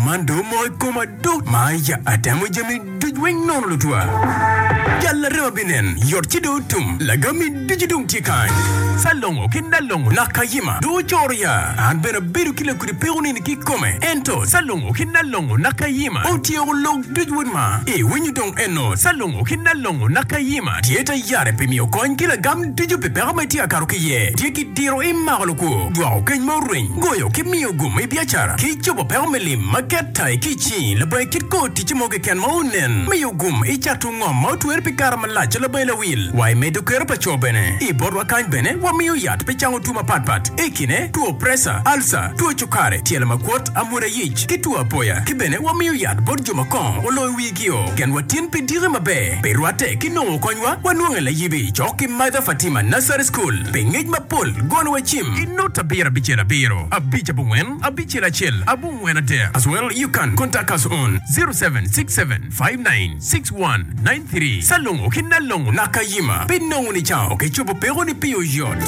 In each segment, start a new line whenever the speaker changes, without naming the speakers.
Mando mo koma do maya adamu jami dujweng non lutua. Yalla robinen yorchido tum lagami dijidung tikan. Salongo kindalongo nakayima do choria an bena biru kila kuri peoni ni kikome ento salongo kindalongo nakayima otio log dujwema when you don't eno salongo kindalongo nakayima dieta yare pemio coin kila gam diju peperamati akarukiye dieki diro imagluko dwao ken moring goyo kimio gume biachara kichobo permelim maketa kichi lebay kitko tichimoge ken maunen mayo gum ichatu ngom mautuer pikarama chala bela wil why medo kerpa chobene I borwa kan bene wa miyo yat pechango tuma patpat ekine tuo presa alsa tuo chukare tiela makwot amura yich kitu apoya kibene wa miyo yat borjo makon olo wigio ken watin pedire mabe perwate kinongo konywa wanuangela yibi choki Mother Fatima Nursery School pengej mapol gono wachim inota bira bichera biro abicha bungwen abichera chel abungwen there as well you can contact us on 0767596193 salongo kinalongo nakayima pinongo ni chao kechubo pero ni piyo yot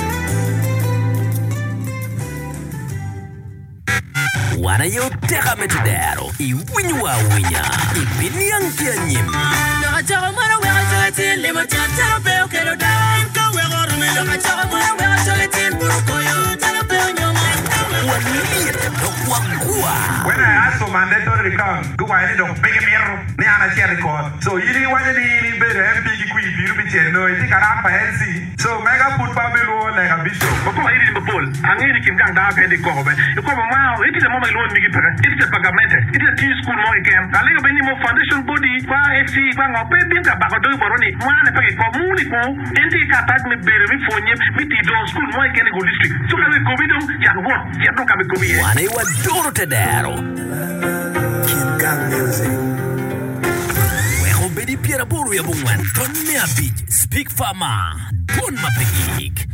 Wana yo teka metudero iwinyu wa winya ipiniang kia nyim
Nakachaka mwana wega chogetin lima chatara peo kero danka wega rumelo Nakachaka mwana wega chogetin burukoyo tala peo nyonga
Wanilita no wakua
When I asked for mandatory record, go I need to big mirror, ni ana share record. So you need one ni be MP ku biru bi cheno, I think ara fancy. So mega put Babylon like a bishop. But come here in the pool, angini kim gang da pe de ko be. You come now, it is a moment loan nigi pere. It is a pagamente. It is a teen school mo ikem. Alega be ni mo foundation body, kwa FC, kwa ngope pinga ba ko do boroni. Mwana pe ko muni ko, enti ka tag me bere mi fonye, mi ti do school mo ikem go district. So ka ko bidon, ya no ka be ko bi.
Wana iwa doro tedero
Kid gang music.
Weko bedi piera boru ya bungwan Tony a beach, speak fama Don mapegik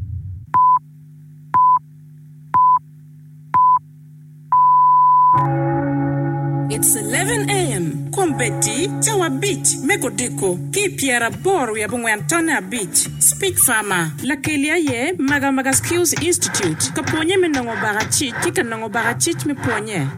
It's 11 a.m. Kumbeti, Tawa Beach, Mekodiko, Kipiera Boru ya Bungwantona Beach, Speak Farmer, Lakelia ye, Maga Skills Institute, Kaponye menongo barachit, Kika nongo barachit me ponye.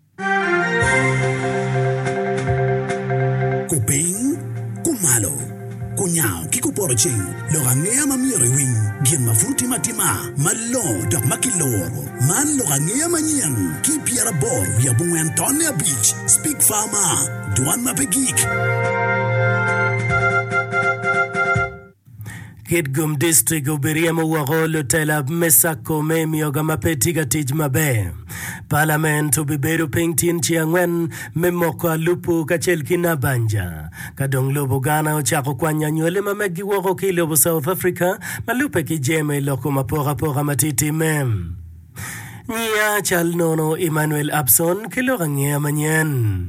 Kuping, kumalo, kunyao, kikuporching, lorangea mamiri wing, bien mafuti matima, malo, dok makiloro, man lorangea manyan, kipiera bor, ya bunga Antonia Beach, Speak Farmer, Duan Mapegik.
Kitgum District ubiriamo wagolo tela mesako memioga mapetiga tijmabe. Parliament ubiberu pingtin chiangwen memoko alupu kachel kinabanja. Kadong lobo gana ochako kwanya nywele mamegi wako kilobo South Africa malupe kijeme loko mapora matiti mem. Nya chal nono Emmanuel Abson kilorangea manyen.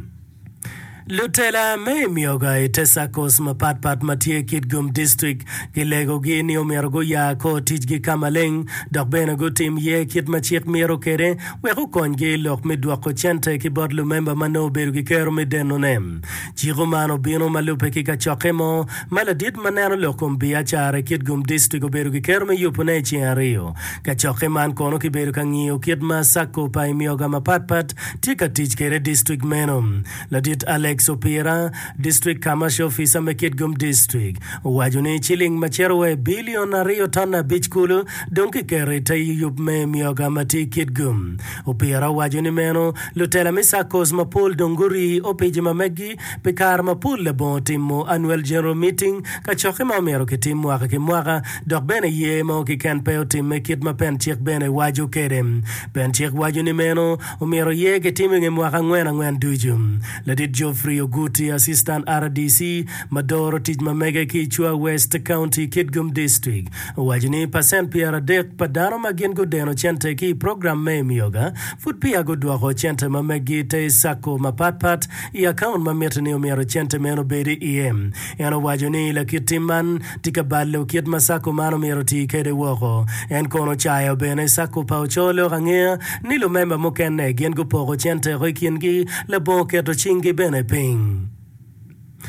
Lutela me mioga itesakos mapatpat matie Kitgum District kilego gini omergo ya ko tijgi kamaleng dok bena go tim ye kit machik miro kere weko konge lok midwako chente ki bodlu memba mano berugi kero midenonem chigo mano bino malupe ki kachokemo maladit manano lokum biya chare Kitgum District o berugi kero me yupune chiario kachokeman kono ki beru kangiyo kit masako pa mioga mapatpat tika tij kere district menom ladit Alex Opera District Commercial Officer me Kitgum District wajuni chiling macherwe billion ario tona beach kulu donki kere tayi yup me mioga mati Kitgum Opera wajuni meno lutela misakos mapul donguri opiji mamegi pikar mapul lebon timo annual general meeting kachoke mamero ki timu waka ki mwaka dok bene ye mo ki ken peo tim me kit ma pen chik bene waju kedem pen chik wajuni meno umero ye ki timu nge mwaka ngwen dujum ladit Geoffrey Oguti Assistant RDC Madoro Tijma Mega Kichwa West County Kitgum District wajini pasen piara dek padano magien godeno chente ki program me mioga fut pia godwa ho chente mamegi te sako mapatpat I account mametani omero chente meno bedi EM eno wajini la kitiman tikaballo kit masako mano mero ti kede woko en kono chayo bene sako paucholo rangea nilo memba mokene gien go poro chente roikiengi la bonke to chingi bene ping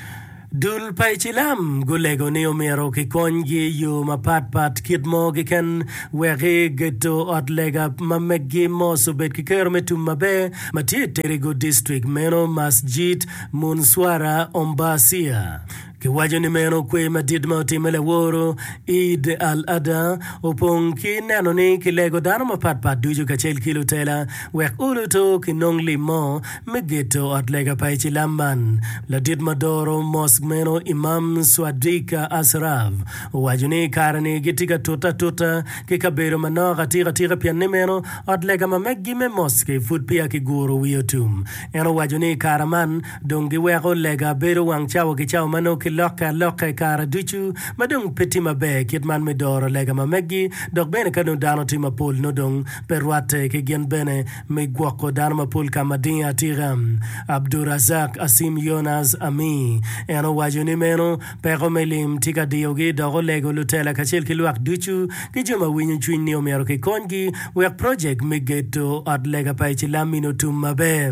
Dul paichilam gulego ni omero ki kongi yu mapat kid mo ki ken wegi geto otlega mamegi mo subet ki kermetum mabe matie Terigo district meno masjid Munswara Ombasia. Kiwajo ni meno kwe madid mautimele woro Eid al-Adha upong ki nano ni kilego dano mapat duju kachel kilo tela wek uluto kinong limo megeto otlega paichilamban la did madoro mosque meno Imam Swadika Asraf wajo ni karani gitika tuta kikabero manoga tira pian meno otlega mamegi me mosque food pia kiguro wiyotum eno wajo ni karaman dongi weko lega bero wang chawo kichawo mano loka kara duchu madung peti mabe kitman medoro lega mamegi dok bene kanu dano tima pol nodong perwate ke gen bene me gwako dano mapol kamadin atiram Abdurazak Asim Yonas Ami eno wajuni meno pero melim tika diogi dogo lego lutela kachel kiluak duchu ki joma winyin chwin ni omero ke kongi wek project megeto ad lega paichi lamino tumabe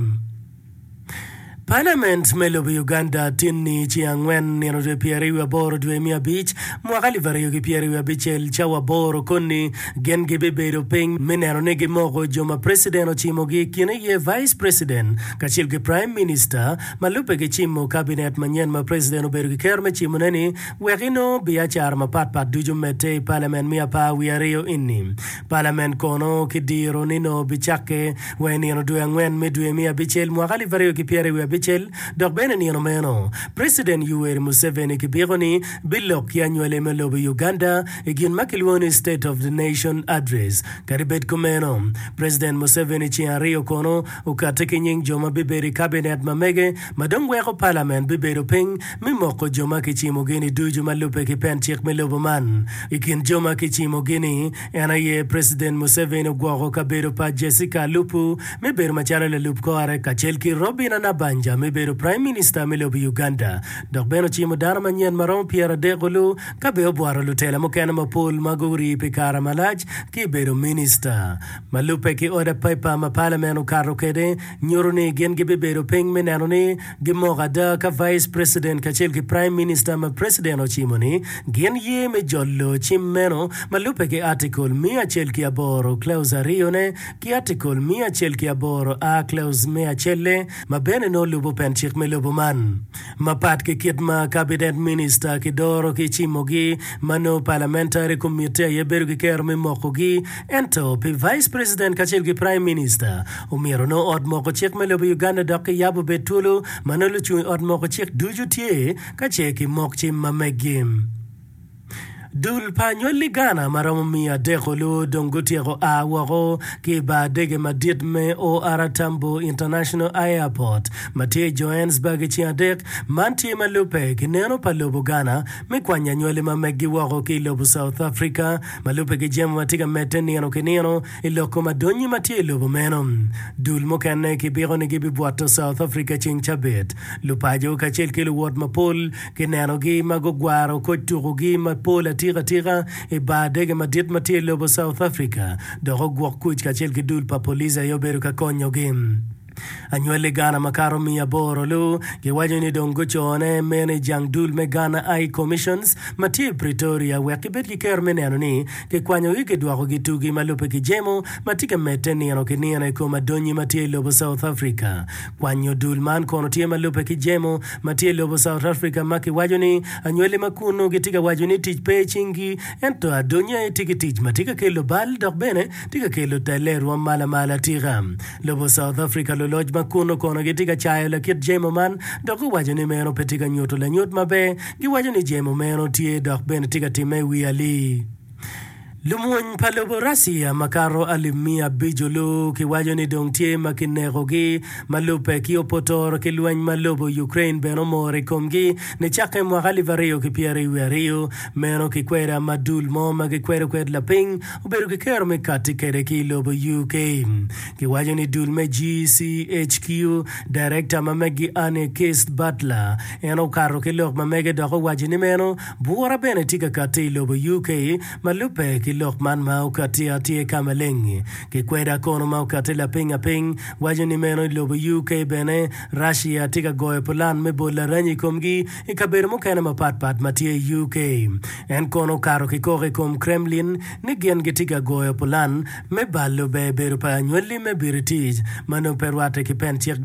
Parliament melobi Uganda tinni chiangwen neno de pieriwa boro dwe mia beach mwakali vario ki pieriwa bichel chawa boro konni gen bebedo ping minero negi mogo joma president ochimogi kine ye vice president kachil ki prime minister malupe ki chimo cabinet manyen ma president oberu ki kerme chimo neni wekino biachar ma pat dujo mete parliament mia pa wiario inni parliament kono ki diro nino bichake wenino dwe angwen medwe mia bichel mwakali vario ki pieriwa bichel dok bene ni meno president Yoweri Museveni kibironi bilok ya nywele melobo Uganda igin makilwoni state of the nation address karibet kumeno president Museveni chiario kono ukateke nying joma biberi cabinet mamege madongwe ko parliament bibero ping mimoko joma kichimo gini duju malupe ki penchik melobo man ikin joma kichimo gini ena ye president Museveni gwako kabero pa Jessica Lupu mebero machala le lup koare kachelki Robina Nabanja mebero prime minister melobo Uganda dok beno chimo dara manyen marom Pierre Degolo kabeo bwaro lutela mokena mapol maguri pikara malaj ki bero minister malupe ki oda paipa ma parliament ukaro kede nyoroni gen gibi bero ping menanoni gimogada ka vice president kachel ki prime minister ma president ochimoni gen ye me jollo chimmeno malupe ki article mia chel ki aboro clause rione ki article mia chel ki aboro a clause mia chelle ma bene no lubo penchik me lubo man ma pat ki kitma cabinet minister ki doro ki chimogi mano parliamentary committee ye beru ki kerme mokogi ento pi vice president kachel ki prime minister umiro no od moko chek me lubo Uganda dok yabu betulu mano luchu od moko chek duju tie kacheki mokchi mamegim Dul panyoli Ghana maromo mia dekolo dongutiero awaro ki ba dege madit me o Aratambo International Airport Matie Johannesburg chiadek manti malupe ki neno palobo Ghana me kwanya nyole mamegi waro ki lobo South Africa malupe ki jema matika meteni ano kineno iloko madonyi matie lobo menom Dul mokane ki biro ni gibi buato South Africa ching chabit lupajo kachel kilo wot mapol ki neno gi magogwaro koturo gi mapol tira e ba dege madit matie lobo South Africa doro gwok kuch kachel kidul pa poliza yoberu ka konyo gim Anywele Ghana makaro mia boro lu kiwajo ni dongo chone mene jang dul me Ghana Eye Commissions matie Pretoria wekibet ki ker meneno ni ke kwanyo ike duako gitugi malupe ki jemo matika meteni ano kiniana iko madonyi matie lobo South Africa kwanyo dul man kono tie malupe ki jemo matie lobo South Africa maki wajo ni anywele makuno gitika wajo ni tich pe chingi ento adonya tiki tich matika kelo bal dok bene tika kelo taleru mala tira lobo South Africa loj makuno kono gitika chayo la kit jemo man doku wajo ni meno petika nyoto la nyot mabe giwajo ni jemo meno tie dok bene tika time wiali Lumuan palobo Rasia makaro alimia bijolo kiwajo ni dongtie makinerogi malupe kiopotor kiluany malobo Ukraine beno more komgi ne chake mwakali vario kipiari wiario meno kikwera madul moma kikwera kwed laping uberu kikero mekati kere kilobo UK kiwajo ni dul me GCHQ director mamegi Anne Kist Butler eno karo kilok mamege doko wajo ni meno buwara bene tika kati lobo UK malupe Lokman Maukati atie Kamalengi Kikweda kono Maukati la pinga ping Wajani meno lobo UK bene Russia tika goe polan me bola ranyi komgi Ikaberu mukena mapat matie UK En kono karo kikore kom Kremlin Nigian gitika goe polan Me ballo be beru pa nyoli me biritij Mano perwate kipen